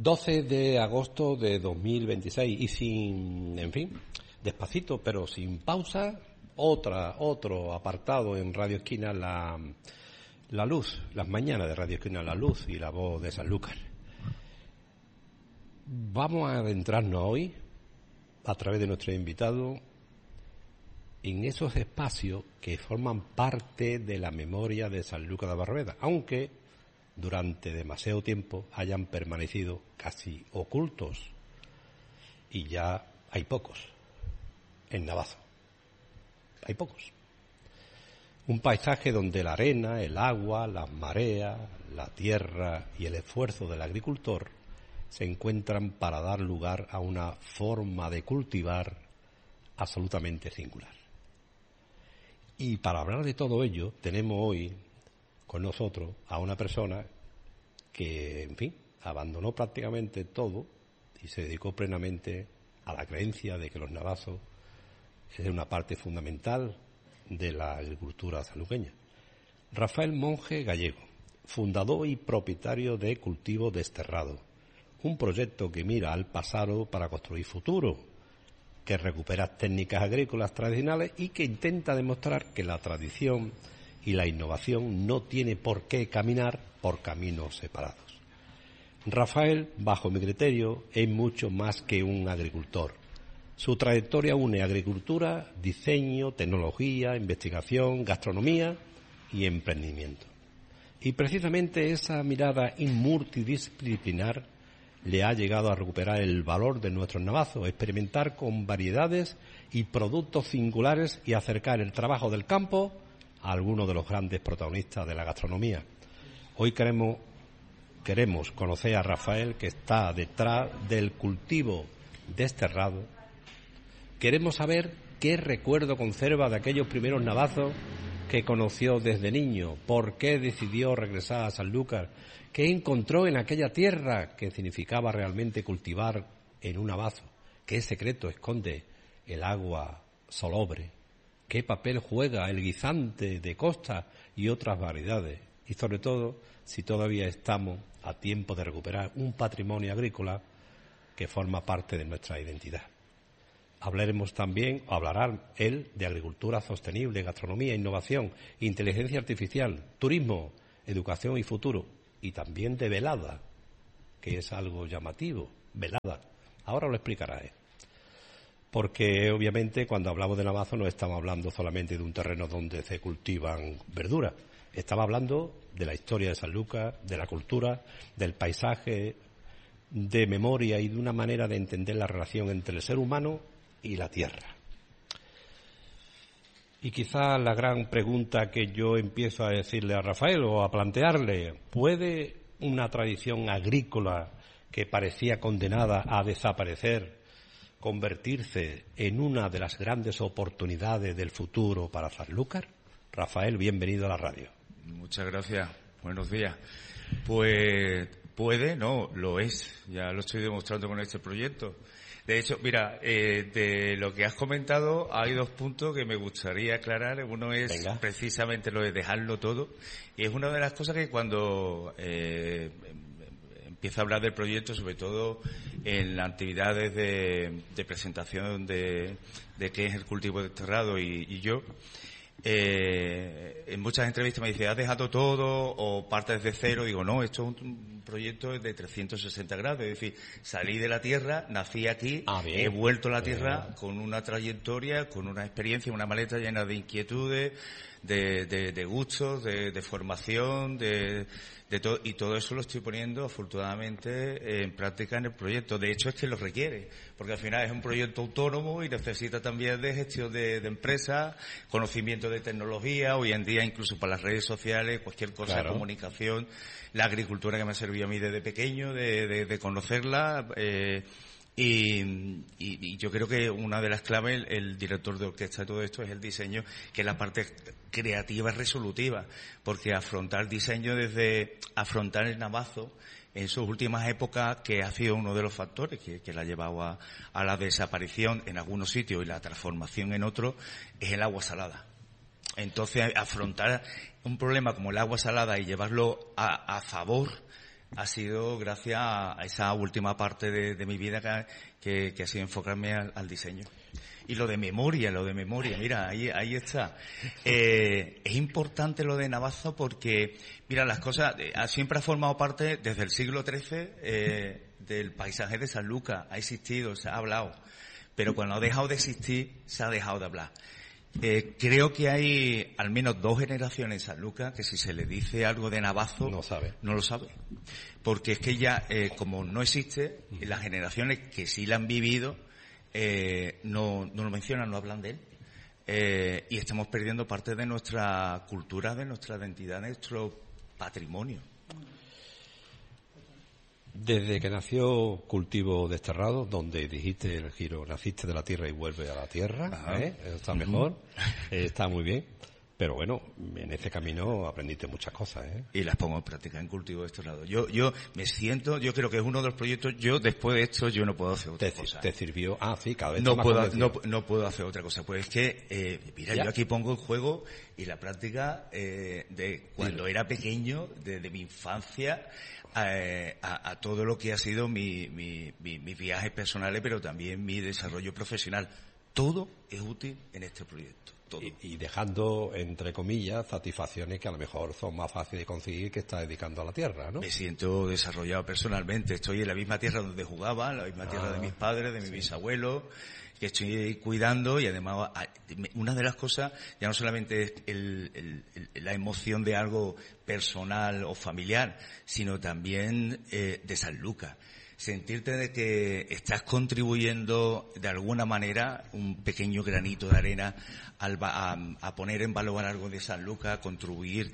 12 de agosto de 2026 y despacito, pero sin pausa, otro apartado en Radio Esquina, la luz, las mañanas de Radio Esquina, la luz y la voz de Sanlúcar. Vamos a adentrarnos hoy, a través de nuestro invitado, en esos espacios que forman parte de la memoria de Sanlúcar de Barrueda, aunque durante demasiado tiempo hayan permanecido casi ocultos, y ya hay pocos en Navazo. Hay pocos. Un paisaje donde la arena, el agua, las mareas, la tierra y el esfuerzo del agricultor se encuentran para dar lugar a una forma de cultivar absolutamente singular. Y para hablar de todo ello, tenemos hoy con nosotros a una persona que, abandonó prácticamente todo y se dedicó plenamente a la creencia de que los navazos es una parte fundamental de la agricultura sanluqueña. Rafael Monge Gallego, fundador y propietario de Cultivo Desterrado, un proyecto que mira al pasado para construir futuro, que recupera técnicas agrícolas tradicionales y que intenta demostrar que la tradición y la innovación no tiene por qué caminar por caminos separados. Rafael, bajo mi criterio, es mucho más que un agricultor. Su trayectoria une agricultura, diseño, tecnología, investigación, gastronomía y emprendimiento. Y precisamente esa mirada multidisciplinar le ha llegado a recuperar el valor de nuestros navazos, experimentar con variedades y productos singulares y acercar el trabajo del campo a algunos de los grandes protagonistas de la gastronomía. Hoy queremos conocer a Rafael, que está detrás del Cultivo Desterrado. Queremos saber qué recuerdo conserva de aquellos primeros navazos que conoció desde niño, por qué decidió regresar a Sanlúcar, qué encontró en aquella tierra que significaba realmente cultivar en un navazo, qué secreto esconde el agua salobre, qué papel juega el guisante de costa y otras variedades, y sobre todo si todavía estamos a tiempo de recuperar un patrimonio agrícola que forma parte de nuestra identidad. Hablará él de agricultura sostenible, gastronomía, innovación, inteligencia artificial, turismo, educación y futuro, y también de velada, que es algo llamativo, velada. Ahora lo explicará él. Porque obviamente cuando hablamos de navazo no estamos hablando solamente de un terreno donde se cultivan verduras, estamos hablando de la historia de Sanlúcar, de la cultura, del paisaje, de memoria y de una manera de entender la relación entre el ser humano y la tierra. Y quizá la gran pregunta que yo empiezo a decirle a Rafael o a plantearle: ¿puede una tradición agrícola que parecía condenada a desaparecer convertirse en una de las grandes oportunidades del futuro para Sanlúcar? Rafael, bienvenido a la radio. Muchas gracias. Buenos días. Pues puede, no, lo es. Ya lo estoy demostrando con este proyecto. De hecho, mira, de lo que has comentado hay dos puntos que me gustaría aclarar. Uno es precisamente lo de dejarlo todo. Y es una de las cosas que cuando empieza a hablar del proyecto, sobre todo en las actividades de presentación de qué es el cultivo desterrado y yo, en muchas entrevistas me dice: ¿has dejado todo o partes de cero? Digo, no, esto es un proyecto de 360 grados, es decir, salí de la tierra, nací aquí, he vuelto a la tierra con una trayectoria, con una experiencia, una maleta llena de inquietudes, de gustos, de formación, de todo, y todo eso lo estoy poniendo afortunadamente en práctica en el proyecto. De hecho es que lo requiere, porque al final es un proyecto autónomo y necesita también de gestión de empresas, conocimiento de tecnología, hoy en día incluso para las redes sociales, cualquier cosa, claro, comunicación, la agricultura que me ha servido a mí desde pequeño, de conocerla, y yo creo que una de las claves, el director de orquesta de todo esto, es el diseño, que es la parte creativa y resolutiva, porque afrontar diseño desde afrontar el navazo en sus últimas épocas, que ha sido uno de los factores que la ha llevado a la desaparición en algunos sitios y la transformación en otros, es el agua salada. Entonces, afrontar un problema como el agua salada y llevarlo a favor ha sido gracias a esa última parte de mi vida que ha sido enfocarme al diseño. Y lo de memoria, mira, ahí está. Es importante lo de Navazo porque, mira, las cosas, siempre ha formado parte desde el siglo XIII del paisaje de Sanlúcar, ha existido, se ha hablado, pero cuando ha dejado de existir, se ha dejado de hablar. Creo que hay al menos 2 generaciones en Sanlúcar que si se le dice algo de Navazo no lo sabe. Porque es que ya, como no existe, las generaciones que sí la han vivido no lo mencionan, no hablan de él. Y estamos perdiendo parte de nuestra cultura, de nuestra identidad, de nuestro patrimonio. Desde que nació Cultivo Desterrado, donde dijiste el giro, naciste de la tierra y vuelve a la tierra, está mejor, está muy bien, pero bueno, en ese camino aprendiste muchas cosas, Y las pongo en práctica en Cultivo Desterrado. Yo me siento, yo creo que es uno de los proyectos, yo después de esto yo no puedo hacer otra cosa. ¿Te sirvió? Sí, cada vez no puedo hacer otra cosa, pues es que, mira, yo aquí pongo el juego y la práctica de cuando era pequeño, desde mi infancia, a todo lo que ha sido mis viajes personales, pero también mi desarrollo profesional. Todo es útil en este proyecto. Todo. Y dejando, entre comillas, satisfacciones que a lo mejor son más fáciles de conseguir que estar dedicando a la tierra, ¿no? Me siento desarrollado personalmente. Estoy en la misma tierra donde jugaba, la misma tierra de mis padres, de mis bisabuelos, que estoy cuidando, y además una de las cosas ya no solamente es la emoción de algo personal o familiar, sino también de Sanlúcar. Sentirte de que estás contribuyendo de alguna manera un pequeño granito de arena a poner en valor algo de Sanlúcar, a contribuir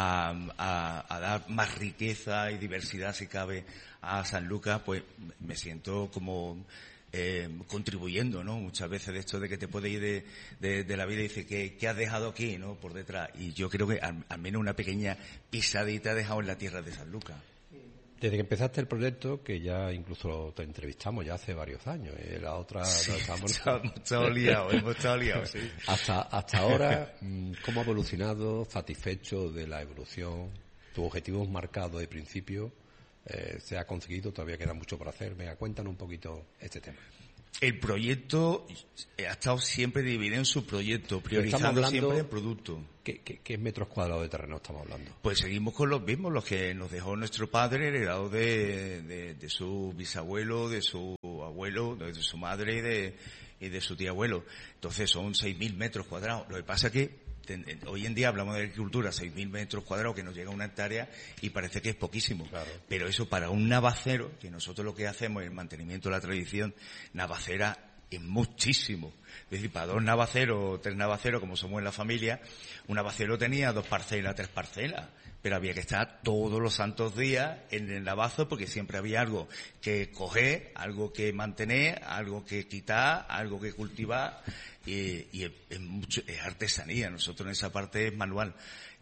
a dar más riqueza y diversidad, si cabe, a Sanlúcar, pues me siento como contribuyendo, ¿no? Muchas veces de esto de que te puede ir de la vida y dice ¿qué has dejado aquí, no? Por detrás. Y yo creo que al menos una pequeña pisadita he dejado en la tierra de Sanlúcar. Desde que empezaste el proyecto, que ya incluso te entrevistamos ya hace varios años, la otra... Sí, hemos estado liados, sí. Hasta ahora, ¿cómo ha evolucionado? ¿Satisfecho de la evolución? ¿Tus objetivos marcados de principio se ha conseguido? ¿Todavía queda mucho por hacer? Venga, cuéntanos un poquito este tema. El proyecto ha estado siempre dividido en su proyecto, priorizando siempre el producto. ¿Qué metros cuadrados de terreno estamos hablando? Pues seguimos con los mismos, los que nos dejó nuestro padre, heredado de su bisabuelo, de su abuelo, de su madre y de su tía abuelo. Entonces son 6.000 metros cuadrados. Lo que pasa es que hoy en día hablamos de agricultura, 6.000 metros cuadrados, que nos llega a una hectárea y parece que es poquísimo. Claro. Pero eso para un navacero, que nosotros lo que hacemos es el mantenimiento de la tradición navacera, es muchísimo. Es decir, para 2 navaceros o 3 navaceros, como somos en la familia, un navacero tenía 2 parcelas, 3 parcelas. Pero había que estar todos los santos días en el navazo porque siempre había algo que coger, algo que mantener, algo que quitar, algo que cultivar, y es artesanía. Nosotros en esa parte es manual.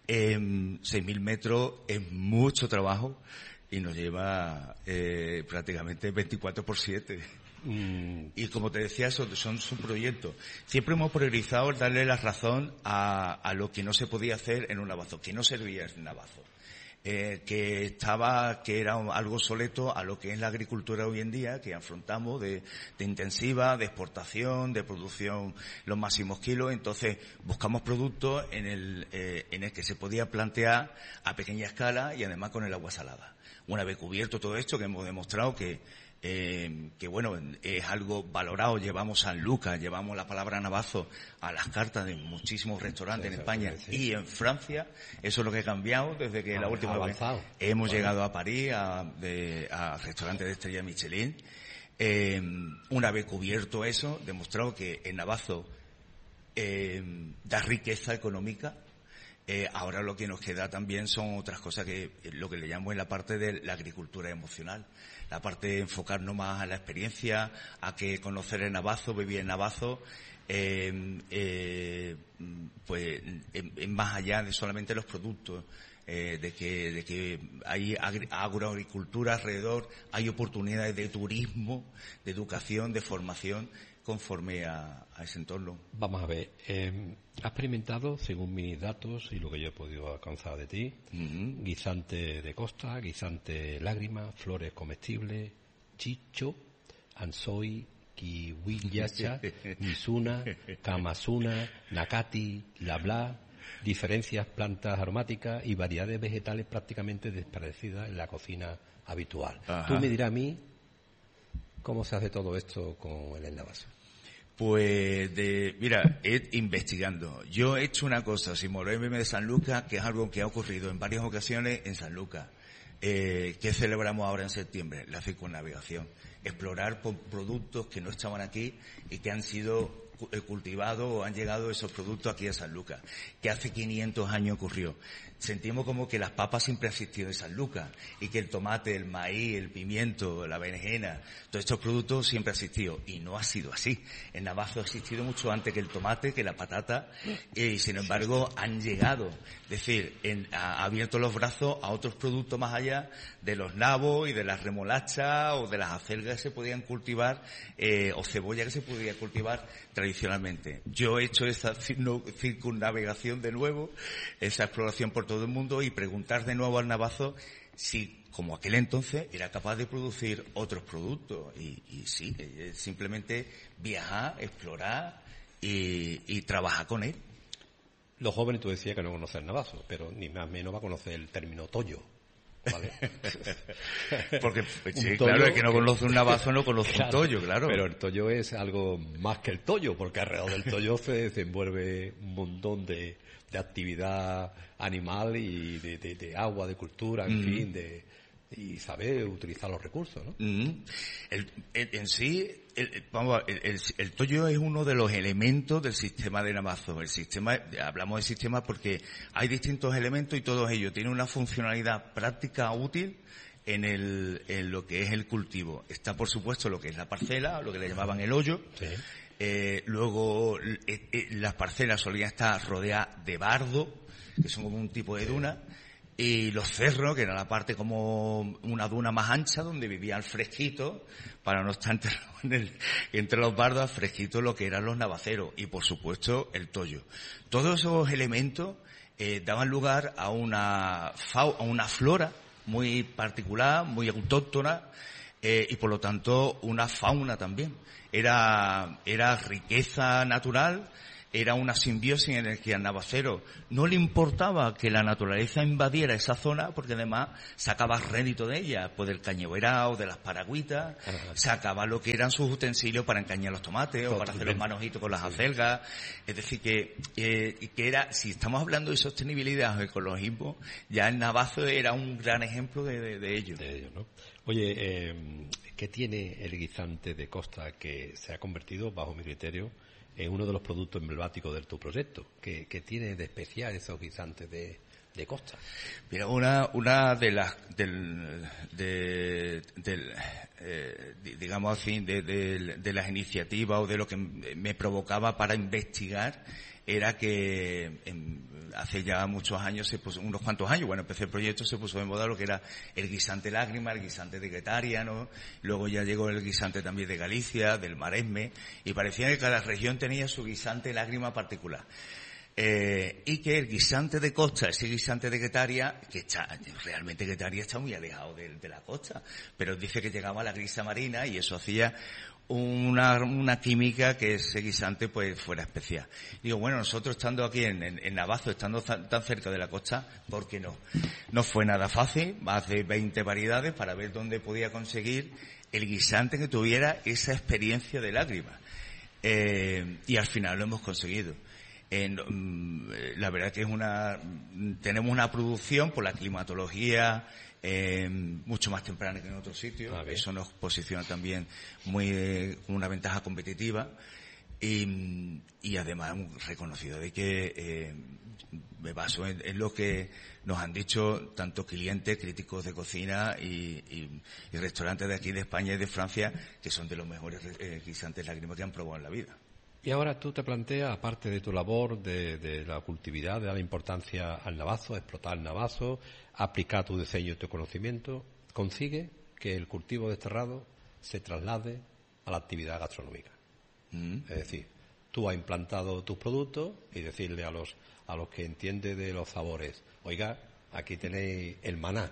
6.000 metros es mucho trabajo y nos lleva prácticamente 24/7. Y como te decía, son su proyecto. Siempre hemos priorizado darle la razón a lo que no se podía hacer en un navazo, que no servía el navazo. Que era algo obsoleto a lo que es la agricultura hoy en día, que afrontamos de intensiva, de exportación, de producción los máximos kilos. Entonces buscamos productos en el que se podía plantear a pequeña escala y además con el agua salada. Una vez cubierto todo esto, que hemos demostrado que bueno, es algo valorado. Llevamos Sanlúcar, llevamos la palabra navazo a las cartas de muchísimos restaurantes en España y en Francia. Eso es lo que ha cambiado desde que la última vez hemos llegado a París, a restaurantes de estrella Michelin. Una vez cubierto eso, demostrado que el navazo da riqueza económica. Ahora lo que nos queda también son otras cosas, que lo que le llamo en la parte de la agricultura emocional, la parte de enfocarnos más a la experiencia, a que conocer el navazo, vivir el navazo, pues es más allá de solamente los productos, de que hay agroagricultura alrededor, hay oportunidades de turismo, de educación, de formación, conforme a ese entorno. Vamos a ver, has experimentado, según mis datos y lo que yo he podido alcanzar de ti, guisante de costa, guisante lágrima, flores comestibles, chicho, ansoi, kiwiyacha, misuna, kamasuna, nakati, labla, diferencias plantas aromáticas y variedades vegetales prácticamente desparecidas en la cocina habitual. Ajá. Tú me dirás a mí cómo se hace todo esto con el navaso. Pues, mira, investigando. Yo he hecho una cosa, sin moverme de Sanlúcar, que es algo que ha ocurrido en varias ocasiones en Sanlúcar, que celebramos ahora en septiembre, la circunnavegación. Explorar productos que no estaban aquí y que han sido cultivados o han llegado esos productos aquí a Sanlúcar, que hace 500 años ocurrió. Sentimos como que las papas siempre han existido en Sanlúcar y que el tomate, el maíz, el pimiento, la berenjena, todos estos productos siempre han existido, y no ha sido así. En Navazo ha existido mucho antes que el tomate, que la patata, y sin embargo han llegado. Es decir, ha abierto los brazos a otros productos más allá de los nabos y de las remolachas o de las acelgas que se podían cultivar, o cebolla que se podía cultivar tradicionalmente. Yo he hecho esa circunnavegación de nuevo, esa exploración por todo el mundo, y preguntar de nuevo al Navazo si, como aquel entonces, era capaz de producir otros productos. Y sí, simplemente viajar, explorar y trabajar con él. Los jóvenes, tú decías que no conocen Navazo, pero ni más ni menos va a conocer el término tollo. ¿Vale? Porque sí, claro, el que no conoce un navazo no conoce un tollo, claro. Pero el tollo es algo más que el tollo, porque alrededor del tollo se desenvuelve un montón de actividad animal y de agua, de cultura, en fin, y saber utilizar los recursos, ¿no? En sí, el tollo es uno de los elementos del sistema de Navazo. Hablamos de sistema porque hay distintos elementos y todos ellos tienen una funcionalidad práctica útil en lo que es el cultivo. Está, por supuesto, lo que es la parcela, lo que le llamaban el hoyo. Sí. Luego, las parcelas solían estar rodeadas de bardo, que son como un tipo de duna. Y los cerros, que era la parte como una duna más ancha, donde vivía el fresquito, para no estar entre los bardos, al fresquito, lo que eran los navaceros. Y, por supuesto, el tollo. Todos esos elementos daban lugar a una flora muy particular, muy autóctona, y, por lo tanto, una fauna también. Era riqueza natural. Era una simbiosis en el que al navacero no le importaba que la naturaleza invadiera esa zona, porque además sacaba rédito de ella, pues del cañaverao, de las paragüitas, sacaba lo que eran sus utensilios para encañar los tomates o para hacer los manojitos con las acelgas. Es decir, que era, si estamos hablando de sostenibilidad o ecologismo, ya el Navazo era un gran ejemplo de ello. De ello, ¿no? Oye, ¿qué tiene el guisante de costa que se ha convertido, bajo mi criterio, en uno de los productos emblemáticos de tu proyecto? ¿Qué tiene de especial esos guisantes de costa? Mira, una de las digamos así, de las iniciativas o de lo que me provocaba para investigar era que hace ya muchos años, unos cuantos años, bueno, empecé el proyecto, se puso de moda lo que era el guisante lágrima, el guisante de Guetaria, ¿no? Luego ya llegó el guisante también de Galicia, del Maresme, y parecía que cada región tenía su guisante lágrima particular. Y que el guisante de costa, ese guisante de Guetaria, realmente Guetaria está muy alejado de la costa, pero dice que llegaba a la grisa marina y eso hacía una química que ese guisante pues fuera especial. Digo, bueno, nosotros estando aquí en Navazo, estando tan cerca de la costa, ¿por qué no? No fue nada fácil, más de 20 variedades para ver dónde podía conseguir el guisante que tuviera esa experiencia de lágrima. Y al final lo hemos conseguido. La verdad que tenemos una producción por la climatología mucho más temprana que en otros sitios. Eso nos posiciona también con una ventaja competitiva y además reconocido de que me baso en lo que nos han dicho tanto clientes, críticos de cocina y restaurantes de aquí de España y de Francia, que son de los mejores guisantes lágrimas que han probado en la vida. Y ahora tú te planteas, aparte de tu labor de la cultividad, de dar importancia al navazo, explotar el navazo, aplicar tu diseño y tu conocimiento, consigue que el cultivo desterrado se traslade a la actividad gastronómica. Es decir, tú has implantado tus productos y decirle a los que entiende de los sabores, oiga, aquí tenéis el maná,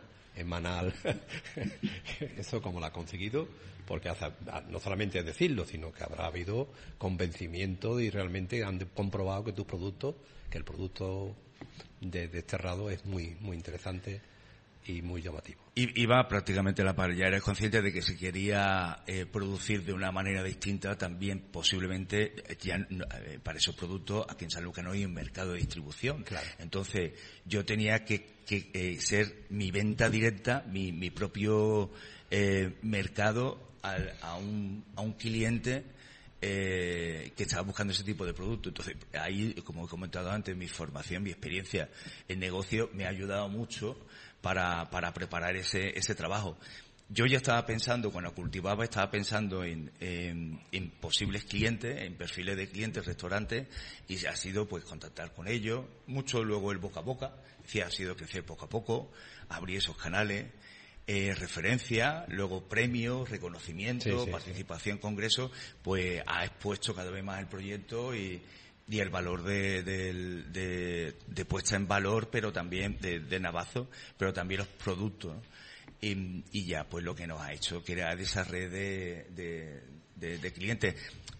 eso como lo ha conseguido, porque no solamente es decirlo, sino que habrá habido convencimiento y realmente han comprobado que que el producto de Desterrado es muy, muy interesante y muy llamativo. Iba prácticamente a la par. Ya eres consciente de que se quería producir de una manera distinta también, posiblemente, para esos productos aquí en Sanlúcar no hay un mercado de distribución. Claro. Entonces, yo tenía que ser mi venta directa, mi propio mercado a un cliente que estaba buscando ese tipo de producto. Entonces, ahí, como he comentado antes, mi formación, mi experiencia en negocio me ha ayudado mucho para preparar ese trabajo. Yo ya estaba pensando, cuando cultivaba, en posibles clientes, en perfiles de clientes, restaurantes, y ha sido pues contactar con ellos, mucho luego el boca a boca, ha sido crecer poco a poco, abrir esos canales, referencia, luego premios, reconocimiento, participación en congresos, pues ha expuesto cada vez más el proyecto y el valor de puesta en valor, pero también de Navazo, pero también los productos, ¿no? Y ya pues lo que nos ha hecho crear esa red de clientes.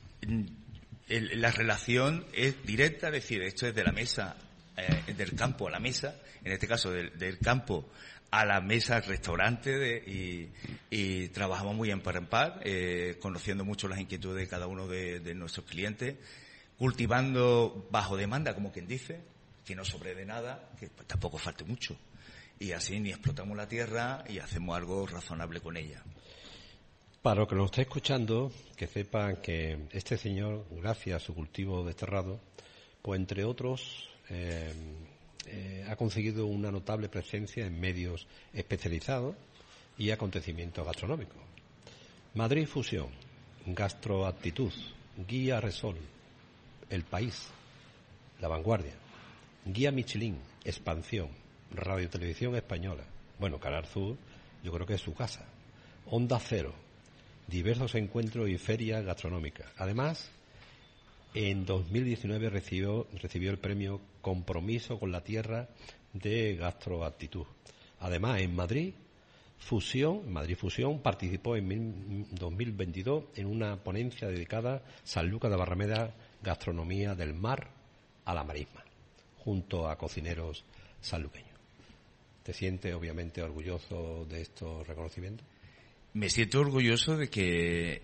La relación es directa, es decir, esto es de la mesa, del campo a la mesa, en este caso del campo a la mesa al restaurante y trabajamos muy en par, conociendo mucho las inquietudes de cada uno de nuestros clientes, cultivando bajo demanda, como quien dice, que no sobre de nada, que tampoco falte mucho. Y así ni explotamos la tierra y hacemos algo razonable con ella. Para los que nos esté escuchando, que sepan que este señor, gracias a su cultivo desterrado, pues entre otros, ha conseguido una notable presencia en medios especializados y acontecimientos gastronómicos. Madrid Fusión, Gastroactitud, Guía Resol, El País, La Vanguardia, Guía Michelin, Expansión, Radio Televisión Española, bueno, Canal Sur, yo creo que es su casa, Onda Cero, diversos encuentros y ferias gastronómicas. Además, en 2019 recibió el premio Compromiso con la Tierra de Gastroactitud. Además, en Madrid Fusión participó en 2022 en una ponencia dedicada a Sanlúcar de Barrameda, gastronomía del mar a la marisma, junto a cocineros sanluqueños. ¿Te sientes obviamente orgulloso de estos reconocimientos? Me siento orgulloso de que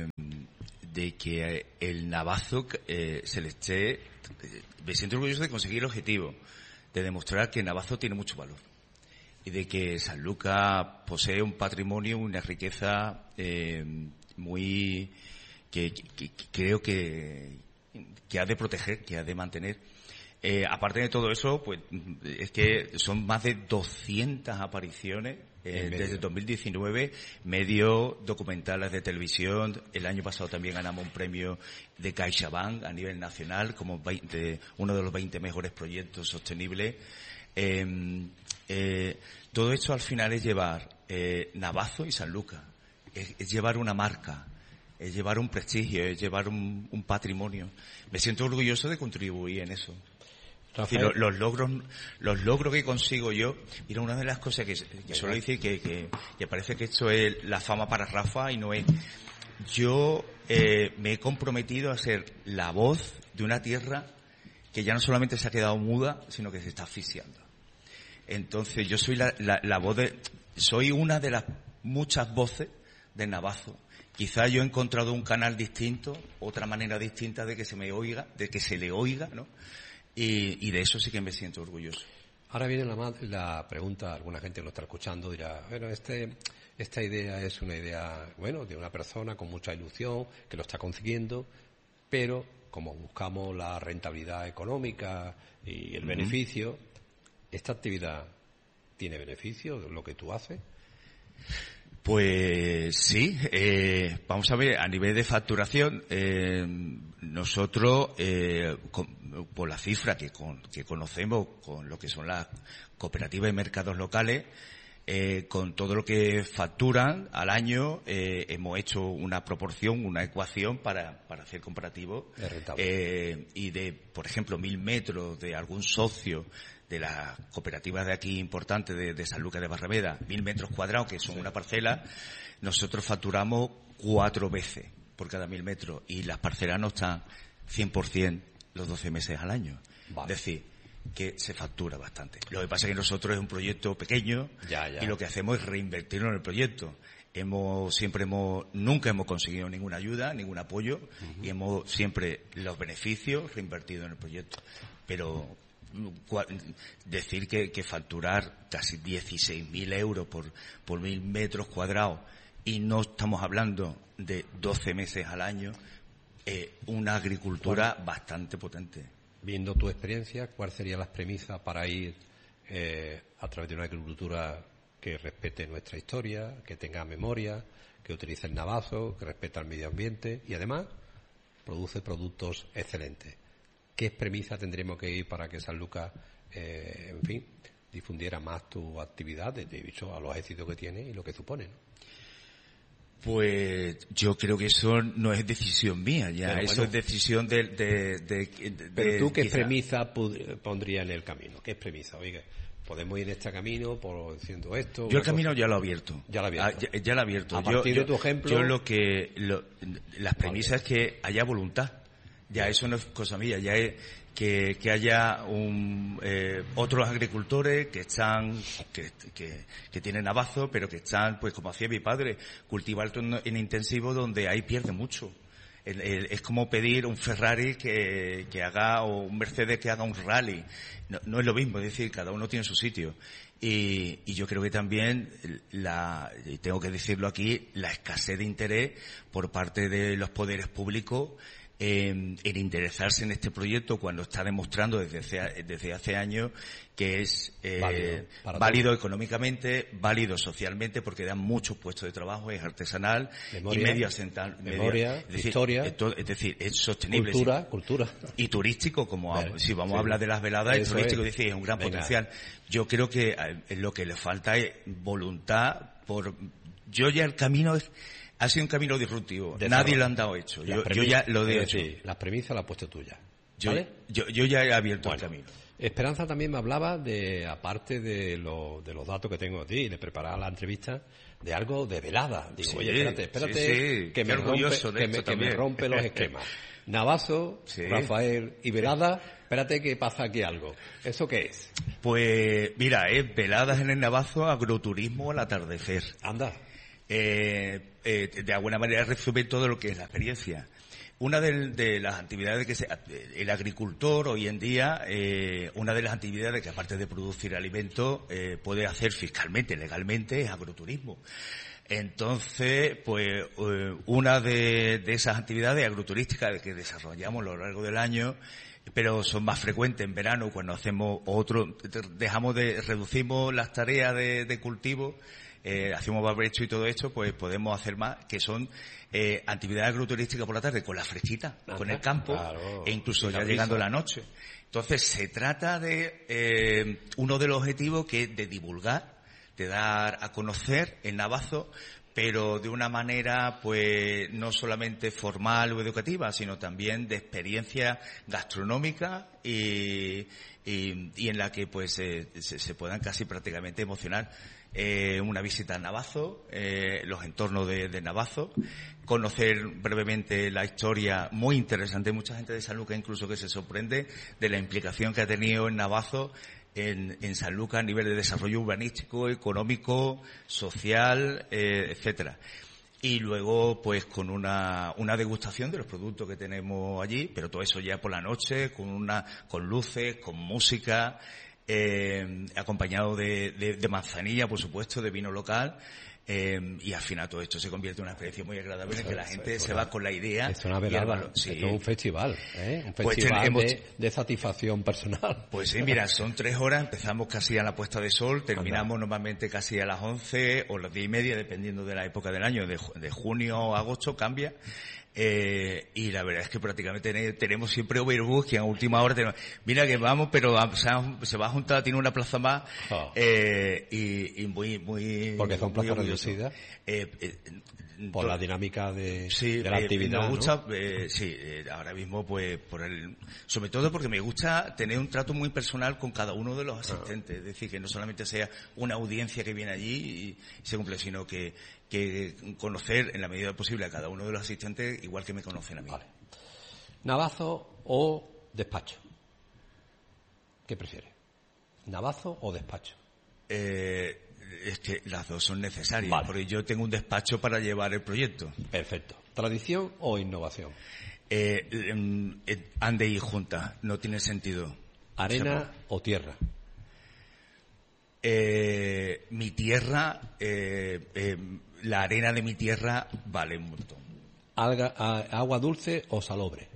el Navazo se le esté... Me siento orgulloso de conseguir el objetivo, de demostrar que Navazo tiene mucho valor y de que Sanlúcar posee un patrimonio, una riqueza muy... que creo que ha de proteger, que ha de mantener. Aparte de todo eso, pues es que son más de 200 apariciones desde 2019, medios documentales de televisión. El año pasado también ganamos un premio de CaixaBank a nivel nacional como uno de los 20 mejores proyectos sostenibles. Todo esto al final es llevar Navazo y Sanlúcar, es llevar una marca, es llevar un prestigio, es llevar un patrimonio. Me siento orgulloso de contribuir en eso. Es decir, los logros que consigo yo, mira, una de las cosas que suelo decir que parece que esto es la fama para Rafa y no es. Yo me he comprometido a ser la voz de una tierra que ya no solamente se ha quedado muda, sino que se está asfixiando. Entonces yo soy la voz soy una de las muchas voces de Navazo. Quizá yo he encontrado un canal distinto, otra manera distinta de que se me oiga, de que se le oiga, ¿no? Y de eso sí que me siento orgulloso. Ahora viene la pregunta, alguna gente que lo está escuchando dirá, bueno, esta idea es una idea, bueno, de una persona con mucha ilusión, que lo está consiguiendo, pero como buscamos la rentabilidad económica y el beneficio, ¿esta actividad tiene beneficio de lo que tú haces? Pues sí, vamos a ver, a nivel de facturación, nosotros, por la cifra que conocemos con lo que son las cooperativas y mercados locales, con todo lo que facturan al año, hemos hecho una proporción, una ecuación para hacer comparativos. Y de, por ejemplo, 1.000 metros de algún socio de las cooperativas de aquí importantes de Sanlúcar de Barrameda, 1.000 metros cuadrados, que son una parcela, nosotros facturamos 4 veces por cada 1.000 metros, y las parcelas no están 100% los 12 meses al año. Vale. Es decir, que se factura bastante. Lo que pasa es que nosotros es un proyecto pequeño y lo que hacemos es reinvertirlo en el proyecto. Nunca hemos conseguido ninguna ayuda, ningún apoyo, y hemos siempre los beneficios reinvertidos en el proyecto. Pero decir que facturar casi 16.000 euros por 1.000 metros cuadrados, y no estamos hablando de 12 meses al año, una agricultura bastante potente. Viendo tu experiencia, ¿cuáles serían las premisas para ir a través de una agricultura que respete nuestra historia, que tenga memoria, que utilice el navazo, que respete al medio ambiente y además produce productos excelentes? ¿Qué premisa tendremos que ir para que Sanlúcar, en fin, difundiera más tu actividad, debido a los éxitos que tiene y lo que supone, ¿no? Pues yo creo que eso no es decisión mía, ya. Pero eso es decisión de Pero tú, ¿qué premisa pondrías en el camino? ¿Qué premisa? Oiga, podemos ir en este camino por diciendo esto. Yo el camino ya lo he abierto. Ya lo he abierto. Ya lo he abierto. A partir de tu ejemplo. Las premisas es que haya voluntad. Ya eso no es cosa mía, ya es que haya otros agricultores que tienen navazo, pero que están, pues como hacía mi padre, cultivar en intensivo donde ahí pierde mucho. Es como pedir un Ferrari que haga, o un Mercedes que haga un rally. No es lo mismo, es decir, cada uno tiene su sitio. Y yo creo que también y tengo que decirlo aquí, la escasez de interés por parte de los poderes públicos en interesarse en este proyecto, cuando está demostrando desde hace años que es válido económicamente, válido socialmente, porque dan muchos puestos de trabajo, es artesanal, memoria, y medioambiental, historia, es decir, es sostenible, cultura y turístico, si vamos a hablar de las veladas, es turístico, es decir, es un gran potencial. Yo creo que lo que le falta es voluntad. Yo ya el camino ha sido un camino disruptivo. Nadie lo han dado hecho. Yo ya lo he hecho. Las premisas las has puesto tuya. ¿Vale? Yo ya he abierto el camino. Esperanza también me hablaba aparte de los datos que tengo de ti, de preparar la entrevista, de algo de velada. Digo, oye, espérate, que me rompe los esquemas. Navazo, Rafael y velada, espérate que pasa aquí algo. ¿Eso qué es? Pues mira, es veladas en el Navazo, agroturismo al atardecer. Anda. De alguna manera resume todo lo que es la experiencia. Una de las actividades el agricultor hoy en día, una de las actividades que aparte de producir alimentos puede hacer fiscalmente, legalmente, es agroturismo. Entonces, pues una de esas actividades agroturísticas que desarrollamos a lo largo del año, pero son más frecuentes en verano, cuando hacemos reducimos las tareas de cultivo, hacemos barbecho y todo esto, pues podemos hacer más, que son actividades agroturísticas por la tarde, con la fresquita, con el campo, claro, e incluso ya llegando la noche. Entonces se trata de uno de los objetivos, que es de divulgar, de dar a conocer el Navazo, pero de una manera pues no solamente formal o educativa, sino también de experiencia gastronómica y en la que pues se puedan casi prácticamente emocionar. Una visita a Navazo, los entornos de Navazo, conocer brevemente la historia muy interesante. Mucha gente de Sanlúcar incluso que se sorprende de la implicación que ha tenido en Navazo en Sanlúcar a nivel de desarrollo urbanístico, económico, social, etcétera. Y luego, pues, con una degustación de los productos que tenemos allí, pero todo eso ya por la noche, con luces, con música, acompañado de manzanilla, por supuesto, de vino local, y al final todo esto se convierte en una experiencia muy agradable en que la gente se va con la idea. Es una velada, sí. es un festival, un festival de satisfacción personal. Pues sí, mira, son 3 horas, empezamos casi a la puesta de sol, terminamos normalmente casi a las 11 o las 10:30, dependiendo de la época del año, de junio a agosto cambia. Y la verdad es que prácticamente tenemos siempre overbooking, que a última hora mira que vamos, pero se va a juntar, tiene una plaza más, y muy... Porque son plazas reducidas. Por la dinámica de la actividad, me gusta, ¿no? Ahora mismo pues sobre todo porque me gusta tener un trato muy personal con cada uno de los asistentes, es decir, que no solamente sea una audiencia que viene allí y se cumple, sino que conocer en la medida posible a cada uno de los asistentes igual que me conocen a mí. Vale. ¿Navazo o despacho? ¿Qué prefiere? ¿Navazo o despacho? Es que las dos son necesarias, vale. Porque yo tengo un despacho para llevar el proyecto. Perfecto. ¿Tradición o innovación? Han de ir juntas, no tiene sentido. ¿Arena o tierra? Mi tierra, la arena de mi tierra vale un montón. ¿Agua dulce o salobre?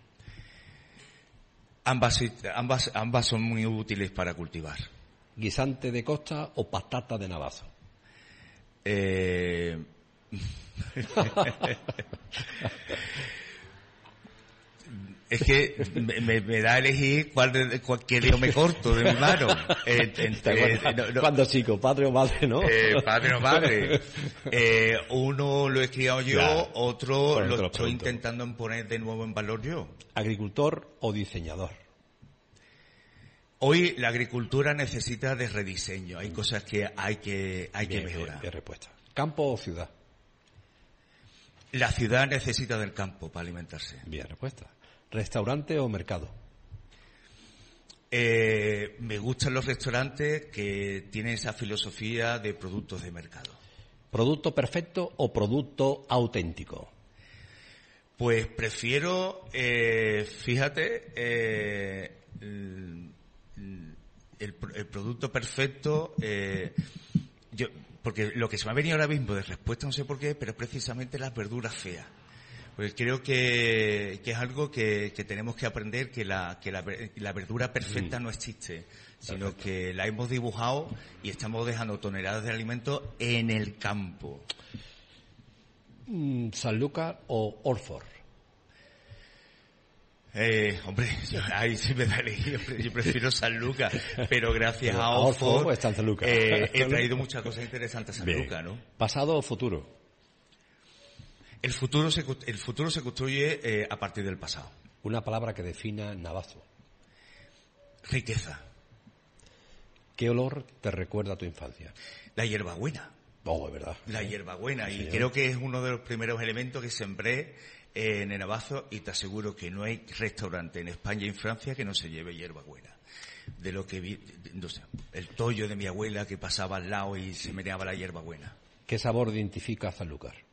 Ambas son muy útiles para cultivar. ¿Guisante de costa o patata de Navazo? Es que me da a elegir qué lío me corto de mi mano. Cuando chico, padre o madre, ¿no? Padre o madre. Uno lo he criado yo, claro. Otro lo estoy intentando poner de nuevo en valor yo. ¿Agricultor o diseñador? Hoy la agricultura necesita de rediseño. Hay cosas que hay que mejorar. Bien respuesta. ¿Campo o ciudad? La ciudad necesita del campo para alimentarse. Bien respuesta. ¿Restaurante o mercado? Me gustan los restaurantes que tienen esa filosofía de productos de mercado. ¿Producto perfecto o producto auténtico? Pues prefiero, fíjate, el producto perfecto, porque lo que se me ha venido ahora mismo de respuesta, no sé por qué, pero es precisamente las verduras feas. Porque creo que es algo que tenemos que aprender, que la verdura perfecta no existe, sino perfecto. Que la hemos dibujado y estamos dejando toneladas de alimentos en el campo. ¿Sanlúcar o Orford? Hombre, ahí sí me da elegir, yo prefiero Sanlúcar, pero gracias a Orford he traído muchas cosas interesantes a Sanlúcar, ¿no? ¿Pasado o futuro? El futuro se construye a partir del pasado. Una palabra que defina Navazo. Riqueza. ¿Qué olor te recuerda a tu infancia? La hierbabuena. Oh, es verdad. La hierbabuena. Y creo que es uno de los primeros elementos que sembré en el Navazo, y te aseguro que no hay restaurante en España y en Francia que no se lleve hierbabuena. De lo que vi, no sé, el tollo de mi abuela que pasaba al lado y se meneaba la hierbabuena. ¿Qué sabor identifica a Sanlúcar?